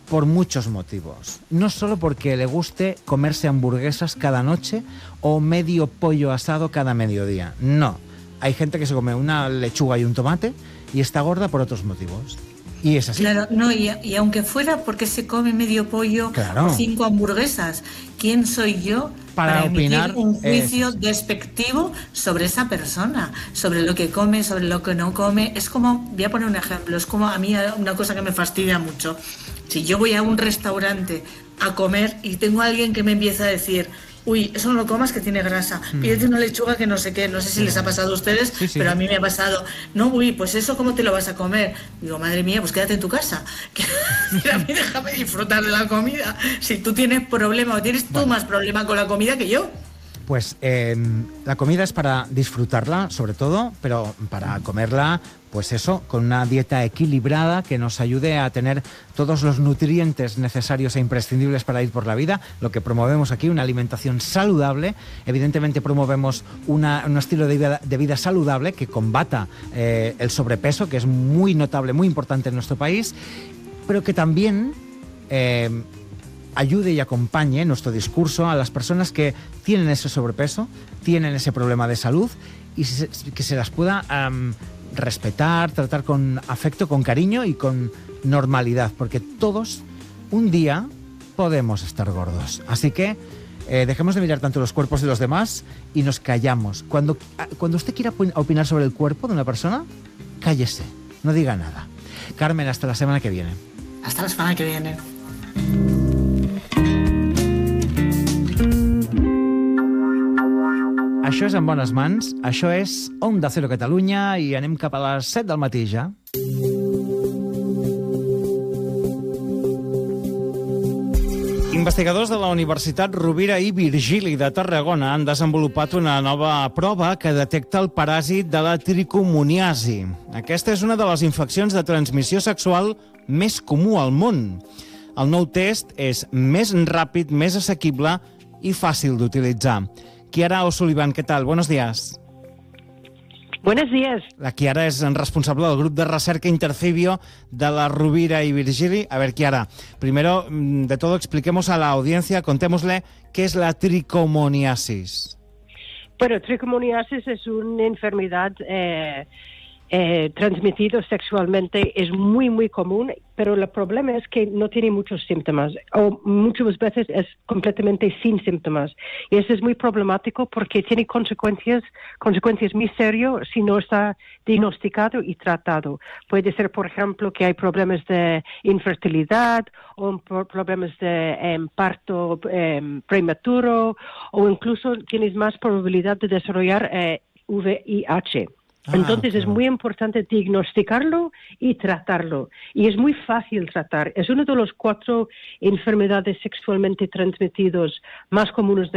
por muchos motivos. No solo porque le guste comerse hamburguesas cada noche o medio pollo asado cada mediodía. No. Hay gente que se come una lechuga y un tomate y está gorda por otros motivos. Y es así. Claro, no, y aunque fuera porque se come medio pollo o 5 hamburguesas, ¿quién soy yo para opinar emitir un juicio despectivo sobre esa persona? Sobre lo que come, sobre lo que no come. Es como, voy a poner un ejemplo, es como a mí una cosa que me fastidia mucho. Si yo voy a un restaurante a comer y tengo a alguien que me empieza a decir: uy, eso no lo comas que tiene grasa, pídete una lechuga que no sé qué, no sé si les ha pasado a ustedes, pero a mí me ha pasado. No, uy, pues eso ¿cómo te lo vas a comer? Digo, madre mía, pues quédate en tu casa, a mí déjame disfrutar de la comida. Si tú tienes problema o tienes tú más problema con la comida que yo. Pues la comida es para disfrutarla, sobre todo, pero para comerla, pues eso, con una dieta equilibrada que nos ayude a tener todos los nutrientes necesarios e imprescindibles para ir por la vida. Lo que promovemos aquí, una alimentación saludable. Evidentemente promovemos un estilo de vida saludable que combata el sobrepeso, que es muy notable, muy importante en nuestro país, pero que también ayude y acompañe nuestro discurso a las personas que tienen ese sobrepeso, tienen ese problema de salud y que se las pueda respetar, tratar con afecto, con cariño y con normalidad, porque todos un día podemos estar gordos. Así que dejemos de mirar tanto los cuerpos de los demás y nos callamos. Cuando usted quiera opinar sobre el cuerpo de una persona, cállese, no diga nada. Carmen, hasta la semana que viene. Hasta la semana que viene. Això és En bones mans, això és Onda Cero Catalunya i anem cap a les 7 del matí ja. Investigadors de la Universitat Rovira i Virgili de Tarragona han desenvolupat una nova prova que detecta el paràsit de la tricomoniasi. Aquesta és una de les infeccions de transmissió sexual més comú al món. El nou test és més ràpid, més assequible i fàcil d'utilitzar. Chiara O'Sullivan, ¿qué tal? Buenos días. Buenos días. La Chiara es responsable del grupo de recerca Intercibio de la Rovira y Virgili. A ver, Chiara, primero de todo expliquemos a la audiencia, contémosle qué es la tricomoniasis. Bueno, tricomoniasis es una enfermedad transmitida sexualmente, es muy, muy común, pero el problema es que no tiene muchos síntomas, o muchas veces es completamente sin síntomas. Y eso es muy problemático porque tiene consecuencias muy serias si no está diagnosticado y tratado. Puede ser, por ejemplo, que hay problemas de infertilidad, o problemas de parto prematuro, o incluso tienes más probabilidad de desarrollar VIH. Entonces es muy importante diagnosticarlo y tratarlo. Y es muy fácil tratar. Es una de las 4 enfermedades sexualmente transmitidas más comunes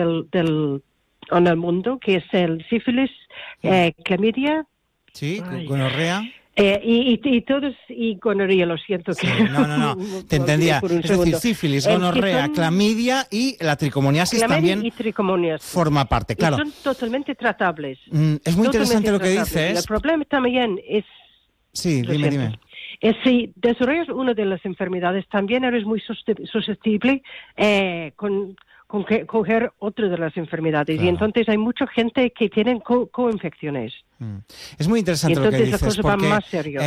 en el mundo, que es el sífilis, clamidia. Sí, gonorrea. Y todos, y gonorrea, lo siento. Sí, no, te entendía. Es decir, sífilis, gonorrea, clamidia y la tricomoniasis también forma parte, claro. Y son totalmente tratables. Es muy interesante lo que dices. El problema también es... Sí, dime. Es si desarrollas una de las enfermedades, también eres muy susceptible con coger otra de las enfermedades. Claro. Y entonces hay mucha gente que tienen coinfecciones. Es muy interesante lo que dices, la cosa porque va más serio.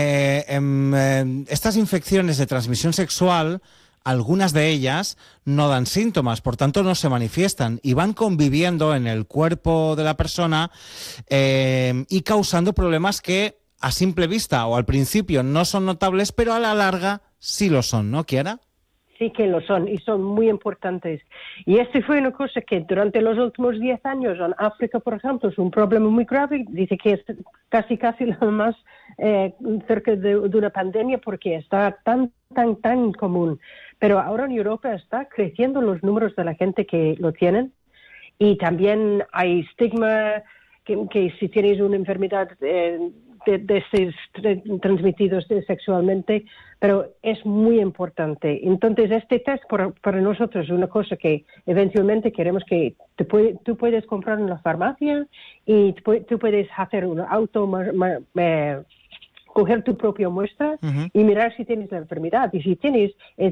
Estas infecciones de transmisión sexual, algunas de ellas no dan síntomas, por tanto no se manifiestan y van conviviendo en el cuerpo de la persona y causando problemas que a simple vista o al principio no son notables, pero a la larga sí lo son, ¿no, Chiara? Sí que lo son y son muy importantes. Y fue una cosa que durante los últimos 10 años en África, por ejemplo, es un problema muy grave. Dice que es casi lo más cerca de una pandemia porque está tan común. Pero ahora en Europa está creciendo los números de la gente que lo tienen y también hay estigma que si tienes una enfermedad transmitidos sexualmente, pero es muy importante. Entonces, este test para nosotros es una cosa que eventualmente queremos que tú puedes comprar en la farmacia y tú puedes hacer un coger tu propia muestra y mirar si tienes la enfermedad. Y si tienes,